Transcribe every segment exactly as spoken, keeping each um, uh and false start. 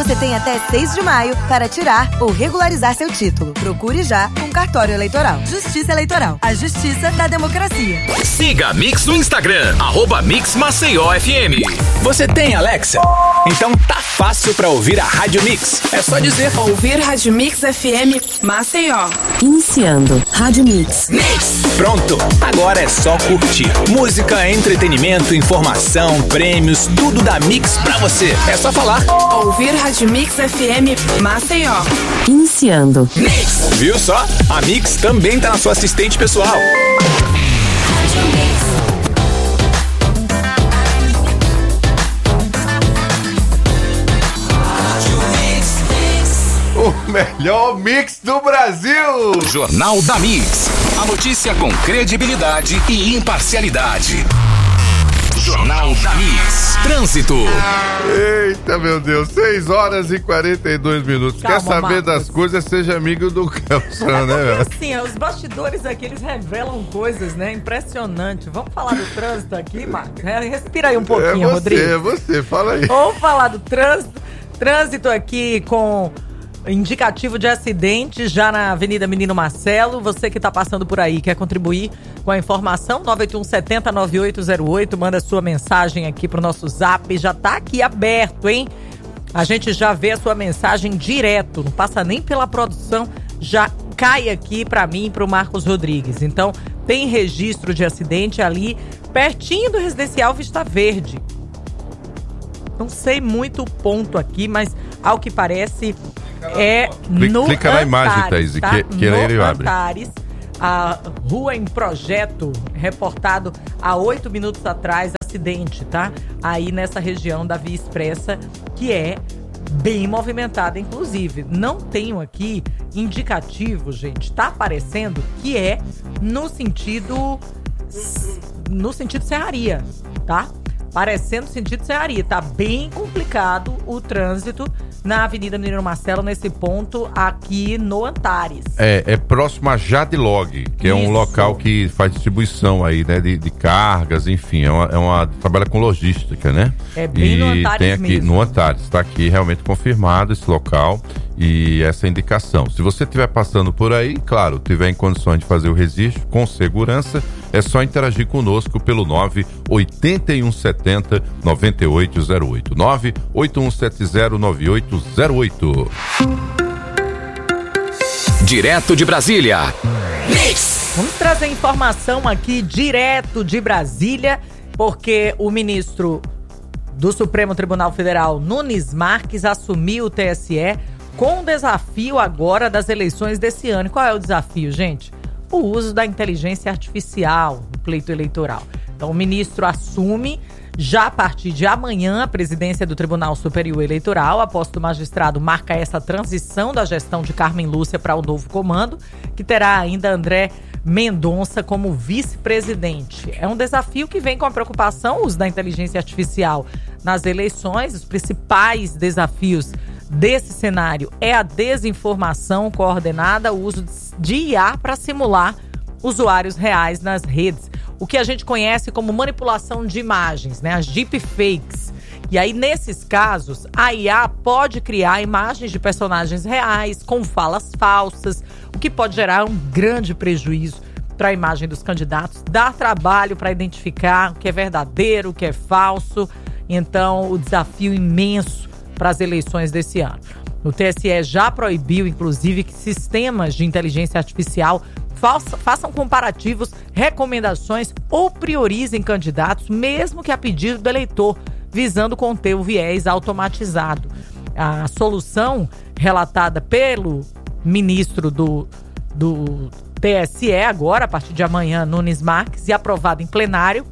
Você tem até seis de maio para tirar ou regularizar seu título. Procure já um cartório eleitoral. Justiça Eleitoral, a justiça da democracia. Siga a Mix no Instagram, arroba Mix Maceió F M. Você tem Alexa? Então tá fácil pra ouvir a Rádio Mix. É só dizer: ouvir Rádio Mix F M Maceió. Iniciando Rádio Mix. Mix. Pronto, agora é só curtir. Música, entretenimento, informação, prêmios, tudo da Mix pra você. É só falar: ouvir Rádio Mix F M Maceió. Iniciando Mix. Viu só? A Mix também tá na sua assistente pessoal. Rádio Mix. O melhor mix do Brasil! Jornal da Mix. A notícia com credibilidade e imparcialidade. Jornal da Mix. Trânsito. Eita, meu Deus, seis horas e quarenta e dois minutos. Calma, Quer saber Marcos. das coisas, seja amigo do Kelson, né, velho? Assim, os bastidores aqui, eles revelam coisas, né? Impressionante. Vamos falar do trânsito aqui, Marcos? Respira aí um pouquinho, É você, Rodrigo. é você, fala aí. Vamos falar do trânsito. Trânsito aqui com indicativo de acidente já na Avenida Menino Marcelo. Você que está passando por aí, quer contribuir com a informação? nove oito um sete zero nove oito zero oito. Manda sua mensagem aqui pro nosso zap. Já tá aqui aberto, hein? A gente já vê a sua mensagem direto. Não passa nem pela produção. Já cai aqui para mim e pro Marcos Rodrigues. Então, tem registro de acidente ali pertinho do residencial Vista Verde. Não sei muito o ponto aqui, mas ao que parece é no Clica na Antares, imagem, Thaís, tá? que, que no ele abre. Antares, a rua em projeto, reportado há oito minutos atrás, acidente, tá? Aí nessa região da Via Expressa, que é bem movimentada, inclusive. Não tenho aqui indicativo, gente, tá aparecendo que é no sentido, no sentido Serraria, tá? Parecendo sentido Serraria. Tá bem complicado o trânsito na Avenida Menino Marcelo, nesse ponto aqui no Antares. É, é próximo a Jadlog, que é um Isso. local que faz distribuição aí, né, de, de cargas, enfim, é uma, é uma trabalha com logística, né? É bem e no Antares tem aqui mesmo. no Antares, está aqui realmente confirmado esse local e essa indicação. Se você estiver passando por aí, claro, tiver em condições de fazer o registro com segurança, é só interagir conosco pelo nove oito um sete zero nove oito zero oito. nove oito um sete zero nove oito zero oito. Direto de Brasília. Mix. Vamos trazer informação aqui direto de Brasília, porque o ministro do Supremo Tribunal Federal, Nunes Marques, assumiu o T S E com o desafio agora das eleições desse ano. E qual é o desafio, gente? O uso da inteligência artificial no pleito eleitoral. Então, o ministro assume já a partir de amanhã a presidência do Tribunal Superior Eleitoral, após o magistrado marca essa transição da gestão de Carmen Lúcia para o novo comando, que terá ainda André Mendonça como vice-presidente. É um desafio que vem com a preocupação, o uso da inteligência artificial nas eleições. Os principais desafios desse cenário é a desinformação coordenada, o uso de I A para simular usuários reais nas redes. O que a gente conhece como manipulação de imagens, né? As deepfakes. E aí, nesses casos, a I A pode criar imagens de personagens reais com falas falsas, o que pode gerar um grande prejuízo para a imagem dos candidatos, dar trabalho para identificar o que é verdadeiro, o que é falso. Então, o desafio imenso para as eleições desse ano. O T S E já proibiu, inclusive, que sistemas de inteligência artificial façam comparativos, recomendações ou priorizem candidatos, mesmo que a pedido do eleitor, visando conter o viés automatizado. A solução relatada pelo ministro do, do T S E agora, a partir de amanhã, Nunes Marques, e aprovada em plenário,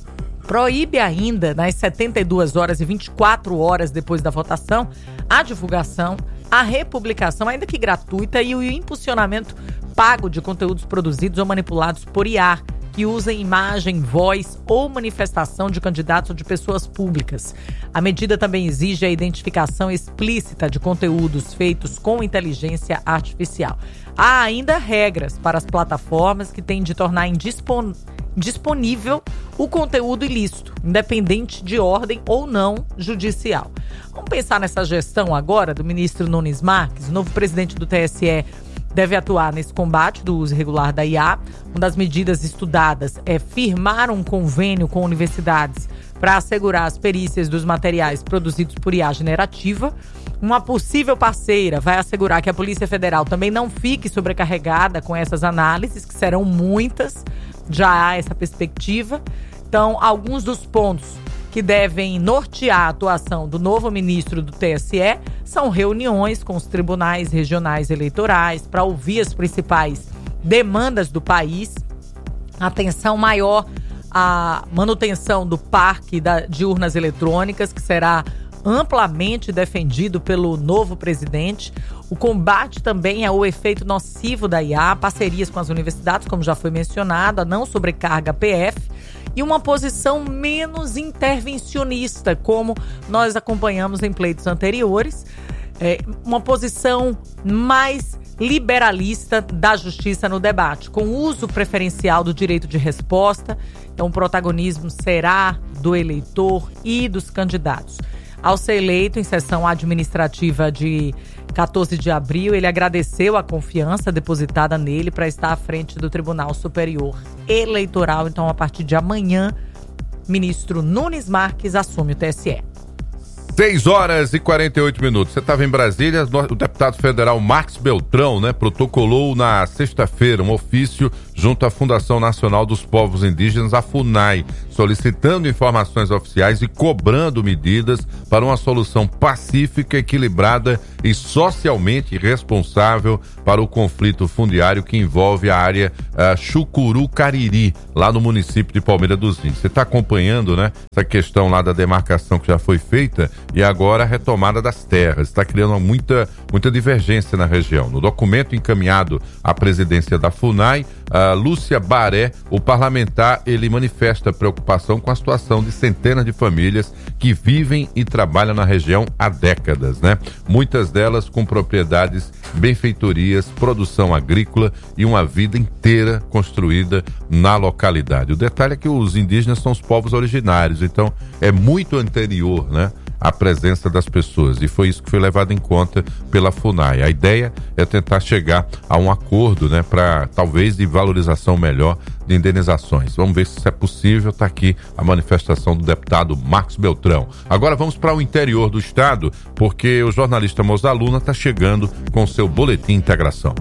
proíbe ainda, nas setenta e duas horas e vinte e quatro horas depois da votação, a divulgação, a republicação, ainda que gratuita, e o impulsionamento pago de conteúdos produzidos ou manipulados por I A, que usem imagem, voz ou manifestação de candidatos ou de pessoas públicas. A medida também exige a identificação explícita de conteúdos feitos com inteligência artificial. Há ainda regras para as plataformas que têm de tornar indispon... disponível o conteúdo ilícito, independente de ordem ou não judicial. Vamos pensar nessa gestão agora do ministro Nunes Marques, o novo presidente do T S E deve atuar nesse combate do uso irregular da I A. Uma das medidas estudadas é firmar um convênio com universidades para assegurar as perícias dos materiais produzidos por I A generativa. Uma possível parceira vai assegurar que a Polícia Federal também não fique sobrecarregada com essas análises, que serão muitas, já há essa perspectiva. Então, alguns dos pontos que devem nortear a atuação do novo ministro do T S E são reuniões com os tribunais regionais eleitorais para ouvir as principais demandas do país, atenção maior à manutenção do parque da, de urnas eletrônicas, que será amplamente defendido pelo novo presidente. O combate também ao efeito nocivo da I A, parcerias com as universidades, como já foi mencionado, a não sobrecarga P F e uma posição menos intervencionista, como nós acompanhamos em pleitos anteriores, é, uma posição mais liberalista da justiça no debate, com uso preferencial do direito de resposta. Então o protagonismo será do eleitor e dos candidatos. Ao ser eleito em sessão administrativa de quatorze de abril, ele agradeceu a confiança depositada nele para estar à frente do Tribunal Superior Eleitoral. Então, a partir de amanhã, ministro Nunes Marques assume o T S E. seis horas e quarenta e oito minutos. Você estava em Brasília, o deputado federal Marcos Beltrão, né, protocolou na sexta-feira um ofício junto à Fundação Nacional dos Povos Indígenas, a FUNAI, solicitando informações oficiais e cobrando medidas para uma solução pacífica, equilibrada e socialmente responsável para o conflito fundiário que envolve a área uh, Chucuru-Cariri, lá no município de Palmeira dos Índios. Você está acompanhando, né, essa questão lá da demarcação que já foi feita e agora a retomada das terras. Está criando muita, muita divergência na região. No documento encaminhado à presidência da FUNAI, a Lúcia Baré, o parlamentar, ele manifesta preocupação com a situação de centenas de famílias que vivem e trabalham na região há décadas, né? Muitas delas com propriedades, benfeitorias, produção agrícola e uma vida inteira construída na localidade. O detalhe é que os indígenas são os povos originários, então é muito anterior, né, a presença das pessoas, e foi isso que foi levado em conta pela FUNAI. A ideia é tentar chegar a um acordo, né, para talvez de valorização melhor de indenizações. Vamos ver se isso é possível. Está aqui a manifestação do deputado Marcos Beltrão. Agora vamos para o interior do estado, porque o jornalista Mozaluna está chegando com seu Boletim Integração.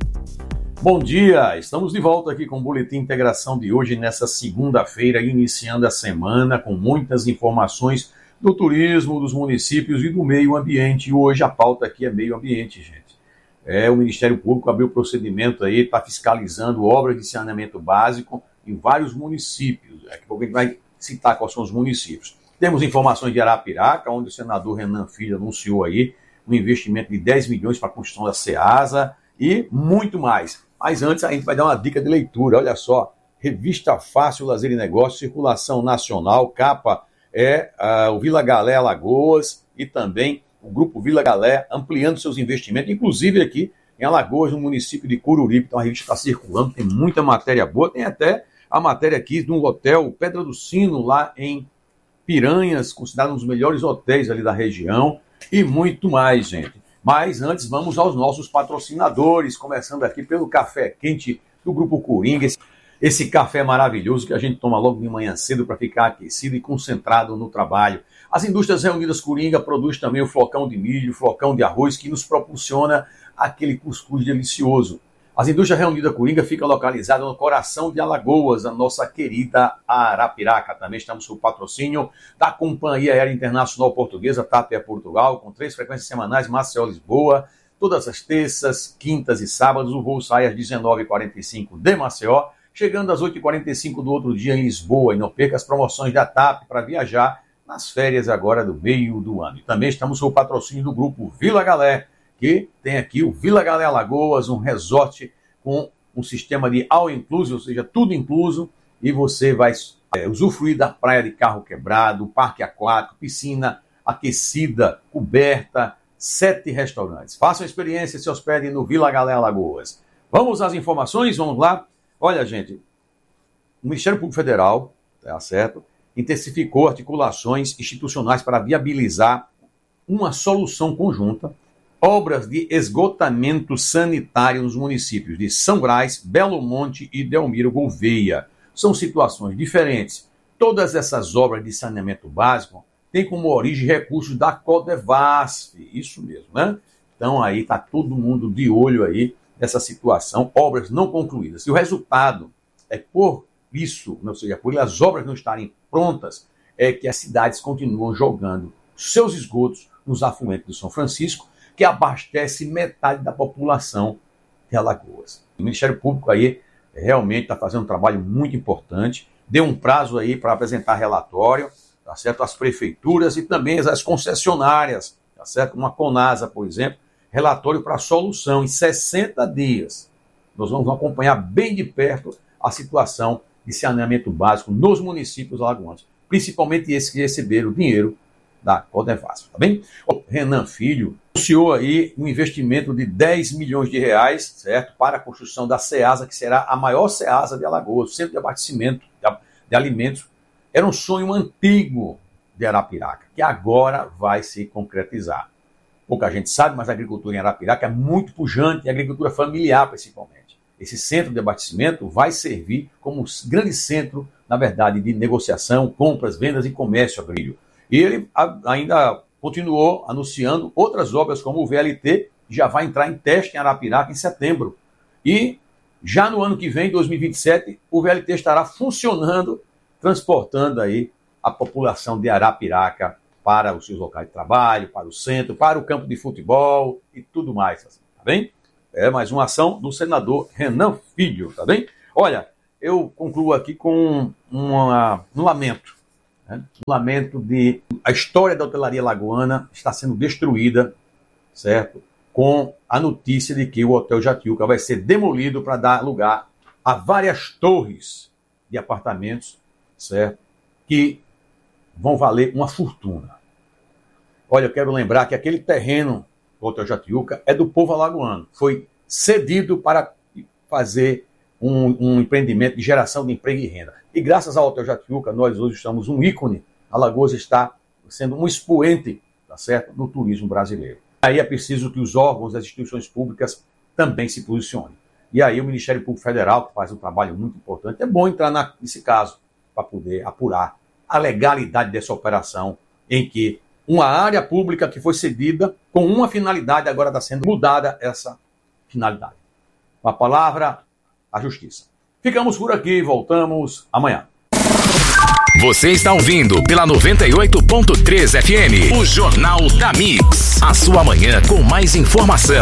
Bom dia, estamos de volta aqui com o Boletim Integração de hoje, nessa segunda-feira, iniciando a semana com muitas informações do turismo, dos municípios e do meio ambiente. E hoje a pauta aqui é meio ambiente, gente. É, o Ministério Público abriu procedimento aí, está fiscalizando obras de saneamento básico em vários municípios. Daqui a pouco a gente vai citar quais são os municípios. Temos informações de Arapiraca, onde o senador Renan Filho anunciou aí um investimento de dez milhões para a construção da SEASA e muito mais. Mas antes a gente vai dar uma dica de leitura. Olha só, Revista Fácil, Lazer e Negócios, circulação nacional, capa é uh, o Vila Galé Alagoas e também o Grupo Vila Galé ampliando seus investimentos, inclusive aqui em Alagoas, no município de Cururipe. Então a revista está circulando, tem muita matéria boa, tem até a matéria aqui de um hotel, Pedra do Sino, lá em Piranhas, considerado um dos melhores hotéis ali da região, e muito mais, gente. Mas antes vamos aos nossos patrocinadores, começando aqui pelo Café Quente do Grupo Coringa. Esse, esse café maravilhoso que a gente toma logo de manhã cedo para ficar aquecido e concentrado no trabalho. As Indústrias Reunidas Coringa produz também o flocão de milho, o flocão de arroz, que nos proporciona aquele cuscuz delicioso. As Indústrias Reunidas Coringa fica localizada no coração de Alagoas, a nossa querida Arapiraca. Também estamos com o patrocínio da Companhia Aérea Internacional Portuguesa, T A P Portugal, com três frequências semanais, Maceió-Lisboa. Todas as terças, quintas e sábados, o voo sai às dezenove e quarenta e cinco de Maceió, chegando às oito e quarenta e cinco do outro dia em Lisboa. E não perca as promoções da T A P para viajar nas férias agora do meio do ano. E também estamos com o patrocínio do Grupo Vila Galé, que tem aqui o Vila Galé Alagoas, um resort com um sistema de all inclusive, ou seja, tudo incluso, e você vai é, usufruir da praia de carro quebrado, parque aquático, piscina aquecida, coberta, sete restaurantes. Façam a experiência e se hospedem no Vila Galé Alagoas. Vamos às informações? Vamos lá? Olha, gente, o Ministério Público Federal, tá certo, intensificou articulações institucionais para viabilizar uma solução conjunta, obras de esgotamento sanitário nos municípios de São Brás, Belo Monte e Delmiro Gouveia. São situações diferentes. Todas essas obras de saneamento básico têm como origem recursos da Codevasf, isso mesmo, né? Então aí está todo mundo de olho aí nessa situação, obras não concluídas. E o resultado é por isso, ou seja, por as obras não estarem prontas, é que as cidades continuam jogando seus esgotos nos afluentes do São Francisco, que abastece metade da população de Alagoas. O Ministério Público aí realmente está fazendo um trabalho muito importante, deu um prazo aí para apresentar relatório, tá certo? As prefeituras e também as concessionárias, tá certo? Uma Conasa, por exemplo, relatório para solução em sessenta dias. Nós vamos acompanhar bem de perto a situação de saneamento básico nos municípios alagoanos, principalmente esses que receberam dinheiro da Codevasf, tá bem? O Renan Filho anunciou aí um investimento de dez milhões de reais, certo, para a construção da Ceasa, que será a maior Ceasa de Alagoas, centro de abastecimento de, de alimentos. Era um sonho antigo de Arapiraca, que agora vai se concretizar. Pouca gente sabe, mas a agricultura em Arapiraca é muito pujante, e a agricultura familiar principalmente. Esse centro de abastecimento vai servir como um grande centro, na verdade, de negociação, compras, vendas e comércio agrícola. E ele ainda continuou anunciando outras obras, como o V L T, que já vai entrar em teste em Arapiraca em setembro. E já no ano que vem, dois mil e vinte e sete, o V L T estará funcionando, transportando aí a população de Arapiraca para os seus locais de trabalho, para o centro, para o campo de futebol e tudo mais. Tá bem? É mais uma ação do senador Renan Filho, tá bem? Olha, eu concluo aqui com uma, um lamento. Né? Um lamento de a história da hotelaria lagoana está sendo destruída, certo? Com a notícia de que o Hotel Jatiuca vai ser demolido para dar lugar a várias torres de apartamentos, certo? Que vão valer uma fortuna. Olha, eu quero lembrar que aquele terreno do Hotel Jatiuca é do povo alagoano. Foi cedido para fazer um, um empreendimento de geração de emprego e renda. E graças ao Hotel Jatiuca, nós hoje estamos um ícone. Alagoas está sendo um expoente, tá certo, no turismo brasileiro. Aí é preciso que os órgãos das instituições públicas também se posicionem. E aí o Ministério Público Federal, que faz um trabalho muito importante, é bom entrar na, nesse caso para poder apurar a legalidade dessa operação em que uma área pública que foi cedida com uma finalidade, agora está sendo mudada essa finalidade. Com a palavra, a justiça. Ficamos por aqui, voltamos amanhã. Você está ouvindo pela noventa e oito ponto três F M, o Jornal da Mix. A sua manhã com mais informação.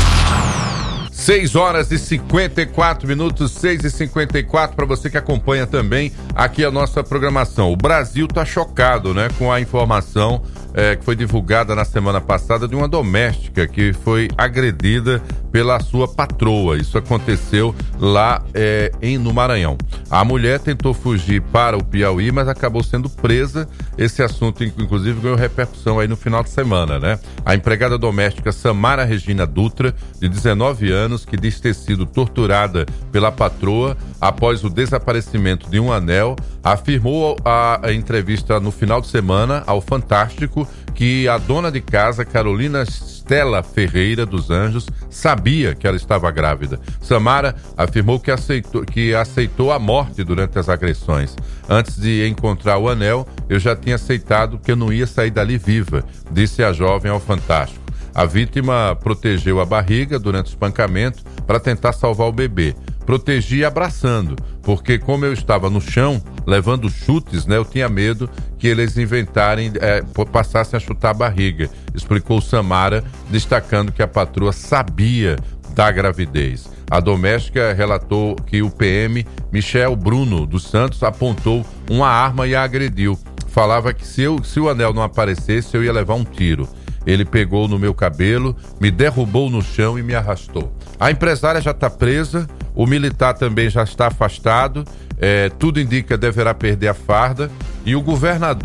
seis horas e cinquenta e quatro minutos, seis e cinquenta e quatro, para você que acompanha também aqui a nossa programação. O Brasil está chocado, né, com a informação é, que foi divulgada na semana passada de uma doméstica que foi agredida pela sua patroa. Isso aconteceu lá é, em, no Maranhão. A mulher tentou fugir para o Piauí, mas acabou sendo presa. Esse assunto, inclusive, ganhou repercussão aí no final de semana, né? A empregada doméstica Samara Regina Dutra, de dezenove anos, que diz ter sido torturada pela patroa após o desaparecimento de um anel, afirmou a, a entrevista no final de semana ao Fantástico que a dona de casa, Carolina Stella Ferreira dos Anjos, sabia que ela estava grávida. Samara afirmou que aceitou, que aceitou a morte durante as agressões. Antes de encontrar o anel, eu já tinha aceitado que eu não ia sair dali viva, disse a jovem ao Fantástico. A vítima protegeu a barriga durante o espancamento para tentar salvar o bebê. Protegi abraçando, porque como eu estava no chão, levando chutes, né, eu tinha medo que eles inventarem, é, passassem a chutar a barriga, explicou Samara, destacando que a patroa sabia da gravidez. A doméstica relatou que o P M Michel Bruno dos Santos apontou uma arma e a agrediu. Falava que se, eu, se o anel não aparecesse, eu ia levar um tiro. Ele pegou no meu cabelo, me derrubou no chão e me arrastou. A empresária já está presa, o militar também já está afastado, é, tudo indica que deverá perder a farda, e o governador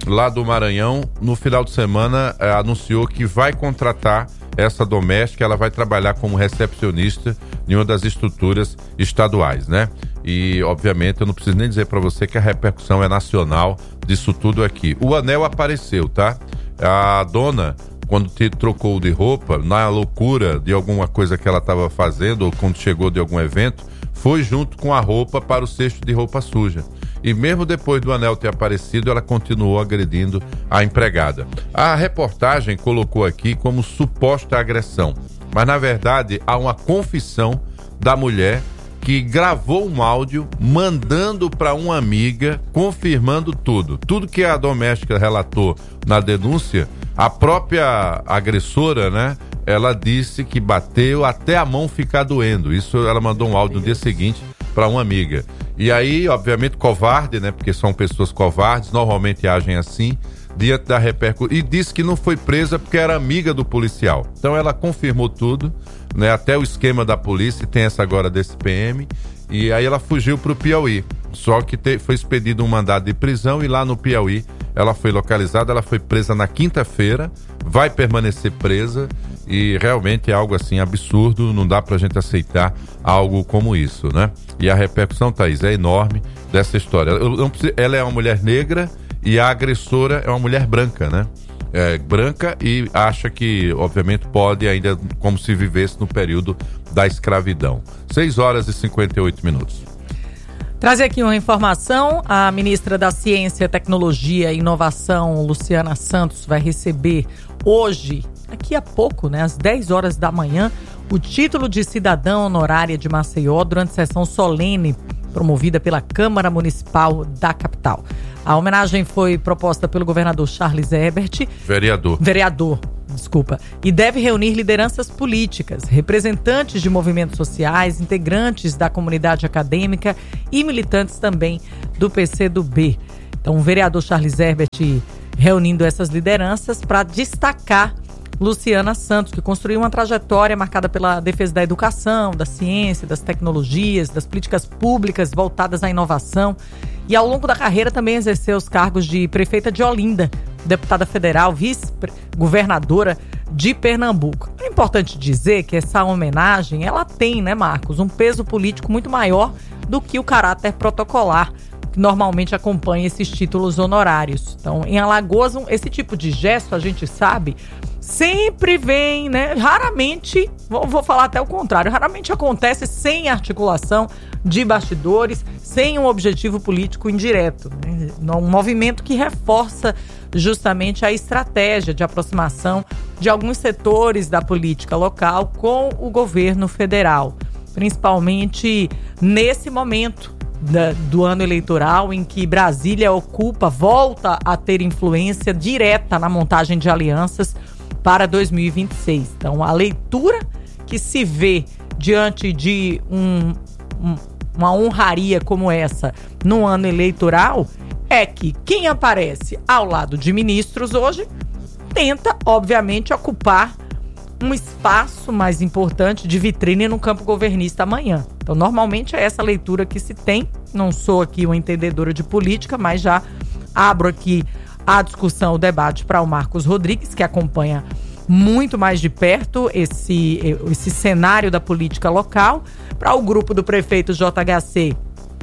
lá do Maranhão, no final de semana, eh, anunciou que vai contratar essa doméstica, ela vai trabalhar como recepcionista em uma das estruturas estaduais, né? E, obviamente, eu não preciso nem dizer para você que a repercussão é nacional disso tudo aqui. O anel apareceu, tá? A dona, quando te trocou de roupa, na loucura de alguma coisa que ela estava fazendo, ou quando chegou de algum evento, foi junto com a roupa para o cesto de roupa suja. E mesmo depois do anel ter aparecido, ela continuou agredindo a empregada. A reportagem colocou aqui como suposta agressão, mas na verdade há uma confissão da mulher que gravou um áudio mandando para uma amiga, confirmando tudo. Tudo que a doméstica relatou na denúncia, a própria agressora, né? Ela disse que bateu até a mão ficar doendo. Isso ela mandou um áudio no dia seguinte para uma amiga. E aí, obviamente, covarde, né? Porque são pessoas covardes, normalmente agem assim, diante da repercussão. E disse que não foi presa porque era amiga do policial. Então ela confirmou tudo, né? Até o esquema da polícia, tem essa agora desse P M. E aí ela fugiu pro Piauí. Só que te, foi expedido um mandado de prisão e lá no Piauí ela foi localizada, ela foi presa na quinta-feira, vai permanecer presa e realmente é algo assim absurdo, não dá pra gente aceitar algo como isso, né? E a repercussão, Thaís, é enorme dessa história. Eu não preciso, ela é uma mulher negra e a agressora é uma mulher branca, né? É, branca e acha que, obviamente, pode ainda como se vivesse no período da escravidão. seis horas e cinquenta e oito minutos. Trazer aqui uma informação, a ministra da Ciência, Tecnologia e Inovação, Luciana Santos, vai receber hoje, daqui a pouco, né, às dez horas da manhã, o título de cidadã honorária de Maceió durante sessão solene promovida pela Câmara Municipal da capital. A homenagem foi proposta pelo governador Charles Herbert. Vereador. Vereador, desculpa. E deve reunir lideranças políticas, representantes de movimentos sociais, integrantes da comunidade acadêmica e militantes também do P C do B. Então, o vereador Charles Herbert reunindo essas lideranças para destacar Luciana Santos, que construiu uma trajetória marcada pela defesa da educação, da ciência, das tecnologias, das políticas públicas voltadas à inovação. E ao longo da carreira também exerceu os cargos de prefeita de Olinda, deputada federal, vice-governadora de Pernambuco. É importante dizer que essa homenagem, ela tem, né, Marcos, um peso político muito maior do que o caráter protocolar que normalmente acompanha esses títulos honorários. Então, em Alagoas, esse tipo de gesto, a gente sabe, sempre vem, né? Raramente, vou, vou falar até o contrário, raramente acontece sem articulação de bastidores, sem um objetivo político indireto, né? Um movimento que reforça justamente a estratégia de aproximação de alguns setores da política local com o governo federal, principalmente nesse momento Da, do ano eleitoral em que Brasília ocupa, volta a ter influência direta na montagem de alianças para dois mil e vinte e seis. Então, a leitura que se vê diante de um, um, uma honraria como essa no ano eleitoral é que quem aparece ao lado de ministros hoje tenta, obviamente, ocupar um espaço mais importante de vitrine no campo governista amanhã. Então, normalmente é essa leitura que se tem. Não sou aqui uma entendedora de política, mas já abro aqui a discussão, o debate para o Marcos Rodrigues, que acompanha muito mais de perto esse, esse cenário da política local. Para o grupo do prefeito J H C,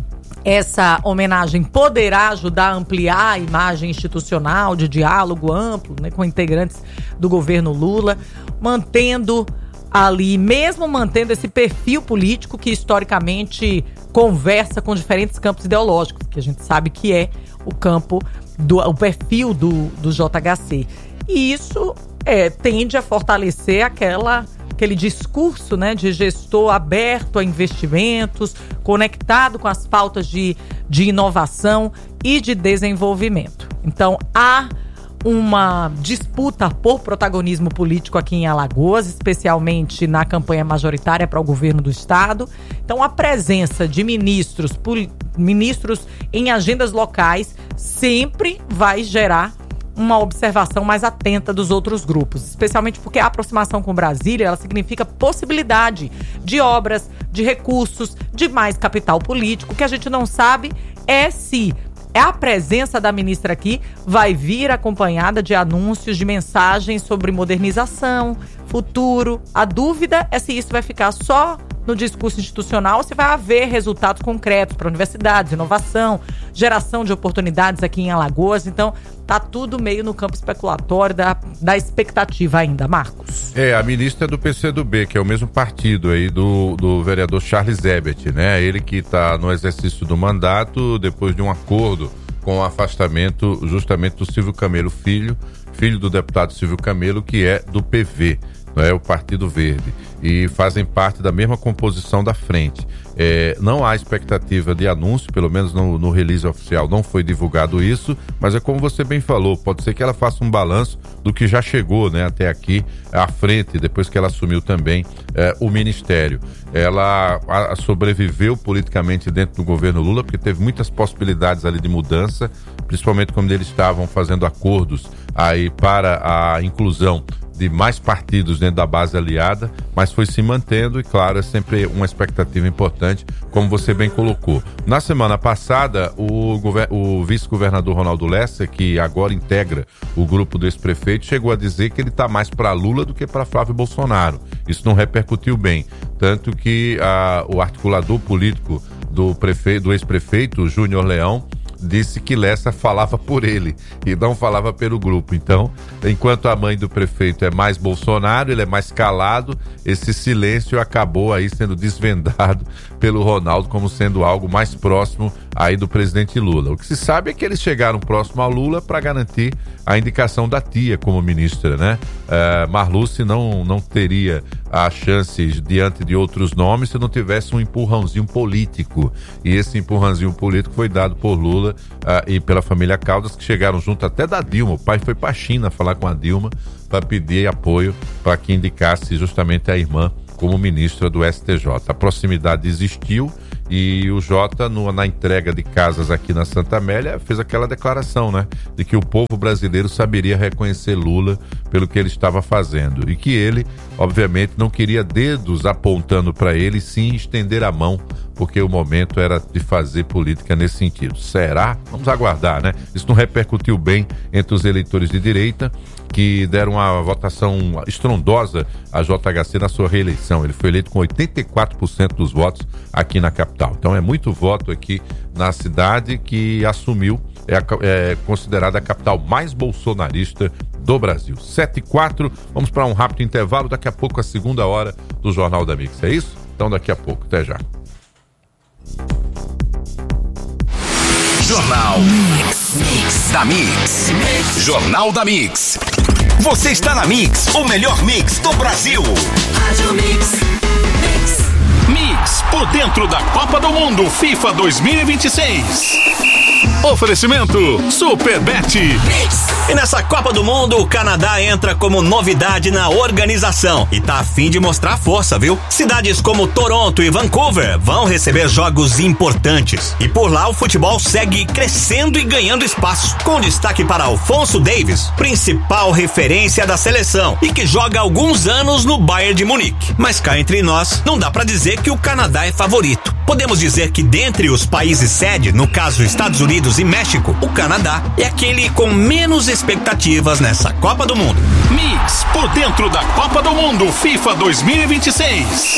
essa homenagem poderá ajudar a ampliar a imagem institucional de diálogo amplo, né, com integrantes do governo Lula, mantendo ali, mesmo mantendo esse perfil político que historicamente conversa com diferentes campos ideológicos, que a gente sabe que é o campo, do, o perfil do, do J H C. E isso é, tende a fortalecer aquela... aquele discurso, né, de gestor aberto a investimentos, conectado com as pautas de, de inovação e de desenvolvimento. Então, há uma disputa por protagonismo político aqui em Alagoas, especialmente na campanha majoritária para o governo do estado. Então, a presença de ministros, ministros em agendas locais sempre vai gerar uma observação mais atenta dos outros grupos, especialmente porque a aproximação com Brasília, ela significa possibilidade de obras, de recursos, de mais capital político. O que a gente não sabe é se a presença da ministra aqui vai vir acompanhada de anúncios, de mensagens sobre modernização, futuro. A dúvida é se isso vai ficar só no discurso institucional ou se vai haver resultados concretos para universidades, inovação, geração de oportunidades aqui em Alagoas. Então, tá tudo meio no campo especulatório da, da expectativa ainda, Marcos. É, a ministra é do P C do B, que é o mesmo partido aí do, do vereador Charles Ebert, né? Ele que está no exercício do mandato depois de um acordo com o afastamento justamente do Silvio Camelo Filho, filho do deputado Silvio Camelo, que é do P V, não é, o Partido Verde, e fazem parte da mesma composição da frente. É, não há expectativa de anúncio, pelo menos no, no release oficial não foi divulgado isso, mas é como você bem falou, pode ser que ela faça um balanço do que já chegou, né, até aqui à frente, depois que ela assumiu também é, o ministério. Ela a, a sobreviveu politicamente dentro do governo Lula, porque teve muitas possibilidades ali de mudança, principalmente quando eles estavam fazendo acordos aí para a inclusão de mais partidos dentro da base aliada, mas foi se mantendo e, claro, é sempre uma expectativa importante, como você bem colocou. Na semana passada, o, o vice-governador Ronaldo Lessa, que agora integra o grupo do ex-prefeito, chegou a dizer que ele está mais para Lula do que para Flávio Bolsonaro. Isso não repercutiu bem, tanto que a, o articulador político do, prefeito, do ex-prefeito, Júnior Leão, disse que Lessa falava por ele e não falava pelo grupo. Então, enquanto a mãe do prefeito é mais Bolsonaro, ele é mais calado, esse silêncio acabou aí sendo desvendado pelo Ronaldo como sendo algo mais próximo aí do presidente Lula. O que se sabe é que eles chegaram próximo a Lula para garantir a indicação da tia como ministra, né? Uh, Marluce não, não teria as chances diante de outros nomes se não tivesse um empurrãozinho político. E esse empurrãozinho político foi dado por Lula uh, e pela família Caldas, que chegaram junto até da Dilma. O pai foi para a China falar com a Dilma para pedir apoio para que indicasse justamente a irmã como ministra do S T J. A proximidade existiu e o Jota, no, na entrega de casas aqui na Santa Amélia, fez aquela declaração, né? De que o povo brasileiro saberia reconhecer Lula pelo que ele estava fazendo. E que ele, obviamente, não queria dedos apontando para ele, sim estender a mão, porque o momento era de fazer política nesse sentido. Será? Vamos aguardar, né? Isso não repercutiu bem entre os eleitores de direita, que deram uma votação estrondosa a J H C na sua reeleição. Ele foi eleito com oitenta e quatro por cento dos votos aqui na capital. Então é muito voto aqui na cidade, que assumiu, é, a, é considerada a capital mais bolsonarista do Brasil. sete e quatro, vamos para um rápido intervalo, daqui a pouco a segunda hora do Jornal da Mix, é isso? Então daqui a pouco, até já. Jornal Mix, Mix da Mix. Mix. Jornal da Mix. Você está na Mix, o melhor mix do Brasil. Rádio Mix. Mix. Mix, por dentro da Copa do Mundo FIFA dois mil e vinte e seis. Oferecimento Superbet. E nessa Copa do Mundo, o Canadá entra como novidade na organização e tá a fim de mostrar força, viu? Cidades como Toronto e Vancouver vão receber jogos importantes. E por lá o futebol segue crescendo e ganhando espaço, com destaque para Alphonso Davies, principal referência da seleção e que joga há alguns anos no Bayern de Munique. Mas cá entre nós, não dá pra dizer que o Canadá é favorito. Podemos dizer que dentre os países sede, no caso Estados Unidos e México, o Canadá é aquele com menos expectativas nessa Copa do Mundo. Mix, por dentro da Copa do Mundo FIFA dois mil e vinte e seis.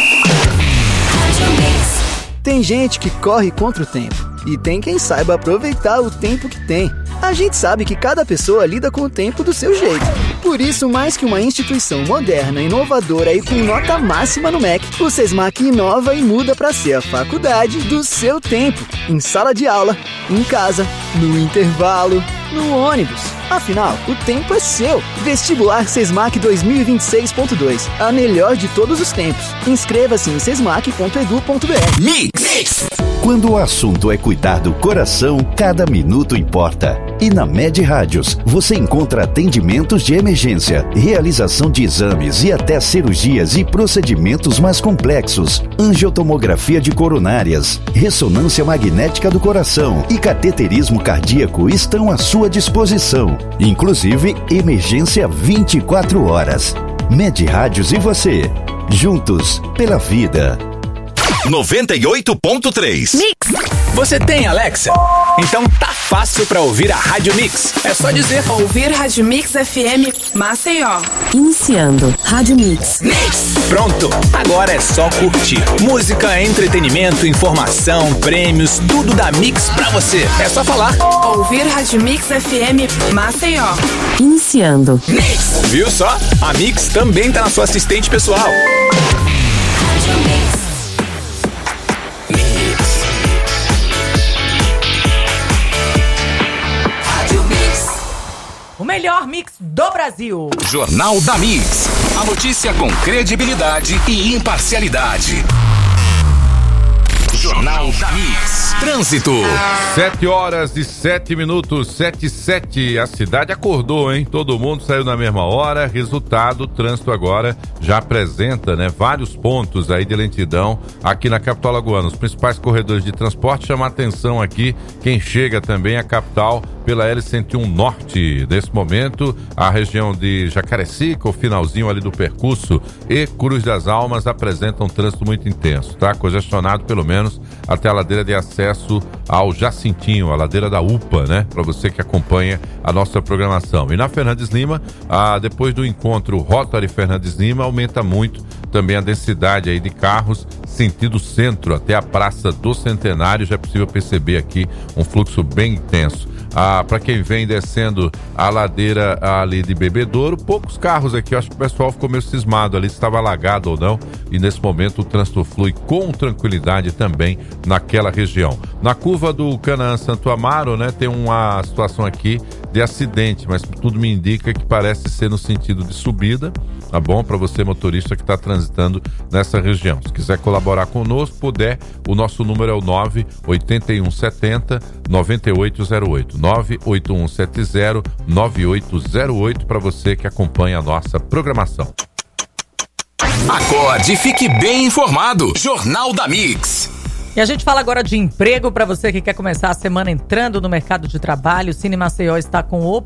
Tem gente que corre contra o tempo e tem quem saiba aproveitar o tempo que tem. A gente sabe que cada pessoa lida com o tempo do seu jeito. Por isso, mais que uma instituição moderna, inovadora e com nota máxima no M E C, o Sesmac inova e muda para ser a faculdade do seu tempo. Em sala de aula, em casa, no intervalo, no ônibus. Afinal, o tempo é seu. Vestibular Sesmac dois mil e vinte e seis ponto dois. A melhor de todos os tempos. Inscreva-se em sesmac ponto edu ponto br. Mix! Quando o assunto é cuidar do coração, cada minuto importa. E na Med Rádios, você encontra atendimentos de emergência, realização de exames e até cirurgias e procedimentos mais complexos, angiotomografia de coronárias, ressonância magnética do coração e cateterismo cardíaco estão à sua disposição. Inclusive, emergência vinte e quatro horas. Med Rádios e você, juntos pela vida. noventa e oito ponto três. Mix. Você tem Alexa? Então tá fácil pra ouvir a Rádio Mix. É só dizer Ouvir Rádio Mix F M Maceió. Iniciando Rádio Mix. Mix. Pronto, agora é só curtir. Música, entretenimento, informação, prêmios, tudo da Mix pra você. É só falar Ouvir Rádio Mix F M Maceió. Iniciando Mix. Viu só? A Mix também tá na sua assistente pessoal. Rádio Mix. O melhor mix do Brasil. Jornal da Mix. A notícia com credibilidade e imparcialidade. Jornal da Mix. Trânsito. Sete horas e sete minutos, sete e sete. A cidade acordou, hein? Todo mundo saiu na mesma hora. Resultado, o trânsito agora já apresenta, né, vários pontos aí de lentidão aqui na capital alagoana. Os principais corredores de transporte chamam a atenção aqui quem chega também à capital pela L cento e um Norte. Nesse momento, a região de Jacarecica, o finalzinho ali do percurso, e Cruz das Almas apresentam um trânsito muito intenso, tá? Congestionado pelo menos até a ladeira de acesso ao Jacintinho, a ladeira da U P A, né? Para você que acompanha a nossa programação. E na Fernandes Lima, ah, depois do encontro Rotary Fernandes Lima, aumenta muito também a densidade aí de carros, sentido centro até a Praça do Centenário. Já é possível perceber aqui um fluxo bem intenso. Ah, para quem vem descendo a ladeira ali de Bebedouro, poucos carros aqui, eu acho que o pessoal ficou meio cismado ali se estava alagado ou não, e nesse momento o trânsito flui com tranquilidade também naquela região. Na curva do Canaã Santo Amaro, né, tem uma situação aqui de acidente, mas tudo me indica que parece ser no sentido de subida, tá bom? Para você motorista que está transitando nessa região. Se quiser colaborar conosco, puder, o nosso número é o nove oito um sete zero nove oito zero oito, nove oito um sete zero nove oito zero oito, para você que acompanha a nossa programação. Acorde e fique bem informado. Jornal da Mix. E a gente fala agora de emprego para você que quer começar a semana entrando no mercado de trabalho. O Cine Maceió está com